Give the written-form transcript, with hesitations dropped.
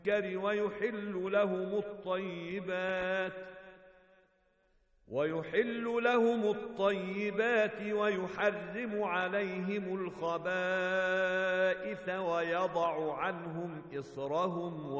ويحل لهم الطيبات ويحرم عليهم الخبائث ويضع عنهم إصرهم